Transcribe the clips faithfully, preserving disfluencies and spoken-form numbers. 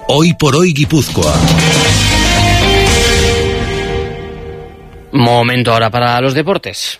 Hoy por hoy Guipúzcoa. Momento ahora para los deportes.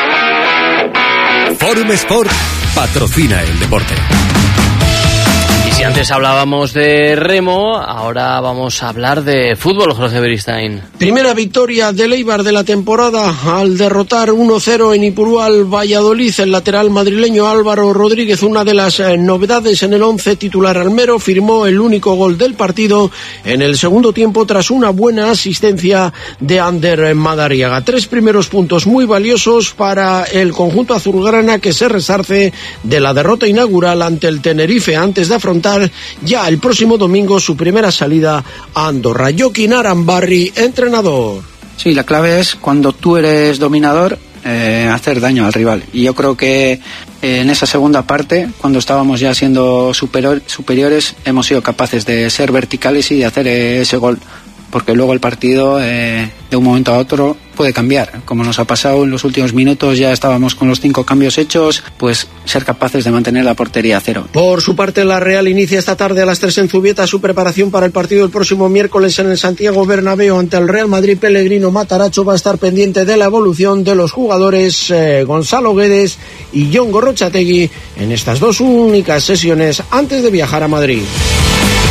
Forum Sport patrocina el deporte. Y si antes hablábamos de remo, ahora vamos a hablar de fútbol, Jorge Beristain. Primera victoria del Eibar de la temporada al derrotar uno cero en Ipurú al Valladolid. El lateral madrileño Álvaro Rodríguez, una de las eh, novedades en el once titular almero, firmó el único gol del partido en el segundo tiempo tras una buena asistencia de Ander Madariaga. Tres primeros puntos muy valiosos para el conjunto azulgrana, que se resarce de la derrota inaugural ante el Tenerife antes de afrontar ya el próximo domingo su primera salida a Andorra. Joaquín Arambarri, entrenador. Sí, la clave es cuando tú eres dominador, eh, hacer daño al rival. Y yo creo que eh, en esa segunda parte, cuando estábamos ya siendo superior, superiores, hemos sido capaces de ser verticales y de hacer eh, ese gol. Porque luego el partido, eh, de un momento a otro, puede cambiar. Como nos ha pasado en los últimos minutos, ya estábamos con los cinco cambios hechos, pues ser capaces de mantener la portería a cero. Por su parte, la Real inicia esta tarde a las tres en Zubieta su preparación para el partido el próximo miércoles en el Santiago Bernabéu ante el Real Madrid. Pellegrino Mataracho va a estar pendiente de la evolución de los jugadores eh, Gonzalo Guedes y Jon Gorrotxategi en estas dos únicas sesiones antes de viajar a Madrid.